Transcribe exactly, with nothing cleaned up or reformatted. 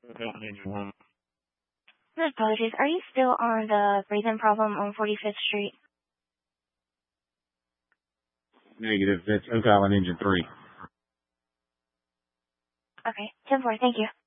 My apologies. Are you still on the brazen problem on forty-fifth Street? Negative. That's Oak Island Engine three. Okay. ten four. Thank you.